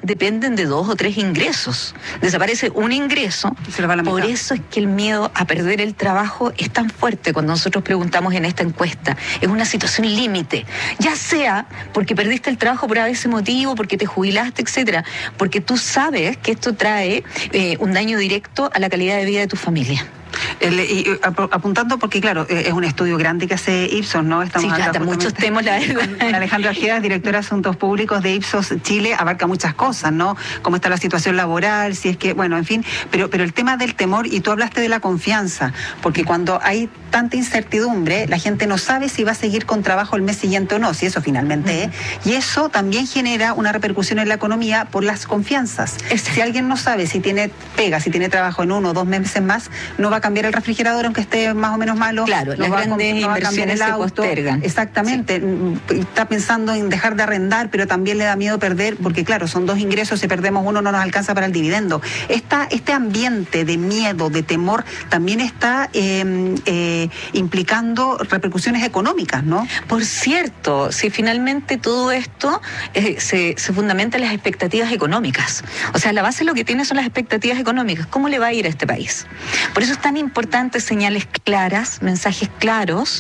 dependen de 2 o 3 ingresos. Desaparece un ingreso. Por eso es que el miedo a perder el trabajo es tan fuerte cuando nosotros preguntamos en esta encuesta. Es una situación límite. Ya sea porque perdiste el trabajo por ese motivo, porque te jubilaste, etcétera. Porque tú sabes que esto trae un daño directo a la calidad de vida de tu familia. Apuntando porque, claro, es un estudio grande que hace Ipsos, ¿no? Estamos trata muchos temas, la verdad. Alejandra Ojeda, directora de Asuntos Públicos de Ipsos Chile, abarca muchas cosas, ¿no? Cómo está la situación laboral, si es que, bueno, en fin, pero el tema del temor, y tú hablaste de la confianza, porque cuando hay tanta incertidumbre, la gente no sabe si va a seguir con trabajo el mes siguiente o no, si eso finalmente es, y eso también genera una repercusión en la economía por las confianzas. Si alguien no sabe si tiene pega, si tiene trabajo en 1 o 2 meses más, no va a cambiar el refrigerador aunque esté más o menos malo. Claro, las grandes inversiones se postergan. Exactamente. Sí. Está pensando en dejar de arrendar, pero también le da miedo perder, porque claro, son 2 ingresos, si perdemos uno no nos alcanza para el dividendo. Este ambiente de miedo, de temor, también está implicando repercusiones económicas, ¿no? Por cierto, si finalmente todo esto se fundamenta en las expectativas económicas. O sea, la base de lo que tiene son las expectativas económicas. ¿Cómo le va a ir a este país? Por eso es tan importante señales claras, mensajes claros,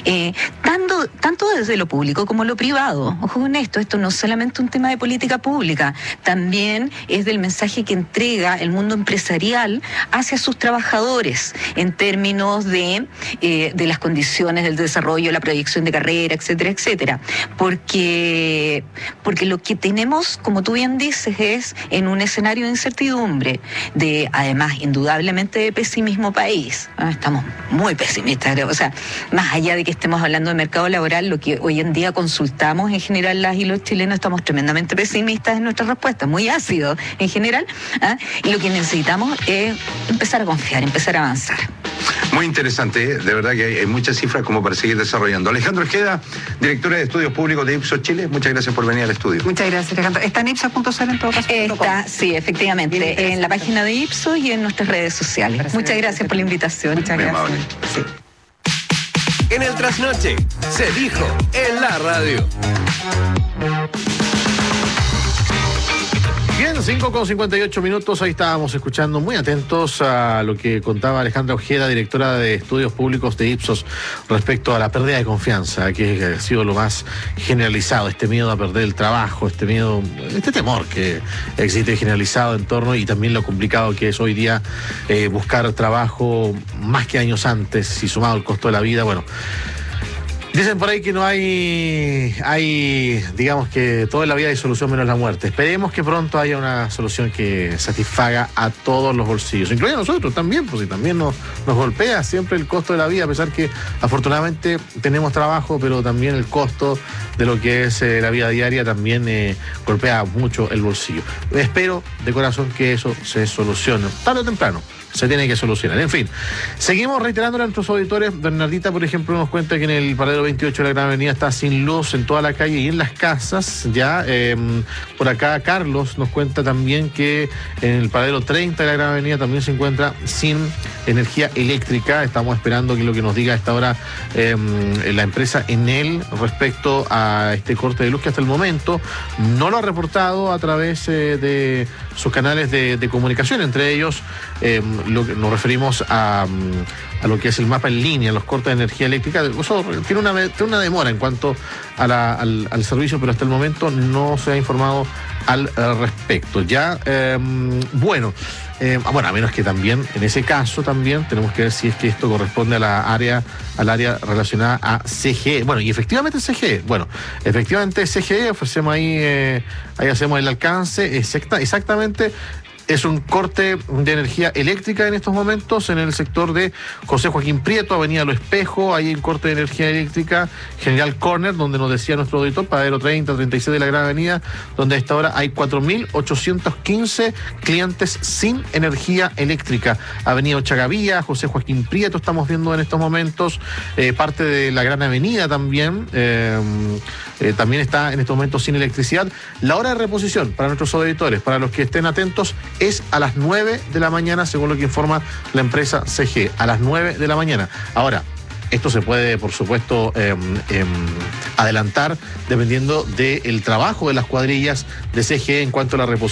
tanto desde lo público como lo privado. Ojo con esto no es solamente un tema de política pública, también es del mensaje que entrega el mundo empresarial hacia sus trabajadores en términos de las condiciones del desarrollo, la proyección de carrera, etcétera, etcétera. Porque lo que tenemos, como tú bien dices, es en un escenario de incertidumbre, además, indudablemente de pesimismo país. Estamos muy pesimistas, o sea, más allá de que estemos hablando de mercado laboral, lo que hoy en día consultamos en general las y los chilenos, estamos tremendamente pesimistas en nuestras respuestas, muy ácidos en general, y lo que necesitamos es empezar a confiar, empezar a avanzar. Muy interesante, de verdad que hay muchas cifras como para seguir desarrollando. Alejandra Ojeda, directora de Estudios Públicos de Ipsos Chile, muchas gracias por venir al estudio. Muchas gracias, Alejandra. ¿Está en Ipsos.cl en todo caso? Está, sí, efectivamente, en la página de Ipsos y en nuestras redes sociales. Muchas gracias por la invitación. Muchas gracias. Sí. En el Trasnoche, se dijo en la radio. Bien, 5:58, ahí estábamos escuchando muy atentos a lo que contaba Alejandra Ojeda, directora de Estudios Públicos de Ipsos, respecto a la pérdida de confianza, que ha sido lo más generalizado, este miedo a perder el trabajo, este temor que existe generalizado en torno, y también lo complicado que es hoy día buscar trabajo más que años antes, y sumado el costo de la vida, bueno. Dicen por ahí que no hay, digamos que todo en la vida hay solución menos la muerte. Esperemos que pronto haya una solución que satisfaga a todos los bolsillos, incluido a nosotros también, pues si también nos golpea siempre el costo de la vida, a pesar que afortunadamente tenemos trabajo, pero también el costo de lo que es la vida diaria también golpea mucho el bolsillo. Espero de corazón que eso se solucione, tarde o temprano. Se tiene que solucionar. En fin, seguimos reiterando a nuestros auditores. Bernardita, por ejemplo, nos cuenta que en el paradero 28 de la Gran Avenida está sin luz en toda la calle y en las casas. Ya por acá Carlos nos cuenta también que en el paradero 30 de la Gran Avenida también se encuentra sin energía eléctrica. Estamos esperando que lo que nos diga a esta hora la empresa Enel respecto a este corte de luz, que hasta el momento no lo ha reportado a través de sus canales de comunicación, entre ellos nos referimos a lo que es el mapa en línea, los cortes de energía eléctrica. Eso tiene una demora en cuanto al servicio, pero hasta el momento no se ha informado al respecto. Ya, bueno, a menos que también, en ese caso también, tenemos que ver si es que esto corresponde al área relacionada a CGE. Bueno, y efectivamente CGE. Bueno, efectivamente CGE, ofrecemos ahí hacemos el alcance, exactamente. Es un corte de energía eléctrica en estos momentos en el sector de José Joaquín Prieto, Avenida Lo Espejo. Hay un corte de energía eléctrica, General Corner, donde nos decía nuestro auditor, paradero 30, 36 de la Gran Avenida, donde a esta hora hay 4.815 clientes sin energía eléctrica. Avenida Ochagavía, José Joaquín Prieto, estamos viendo en estos momentos, parte de la Gran Avenida también. También está en estos momentos sin electricidad. La hora de reposición para nuestros auditores, para los que estén atentos, es a las 9 de la mañana, según lo que informa la empresa CGE, a las 9 de la mañana. Ahora, esto se puede, por supuesto, adelantar dependiendo del trabajo de las cuadrillas de CGE en cuanto a la reposición.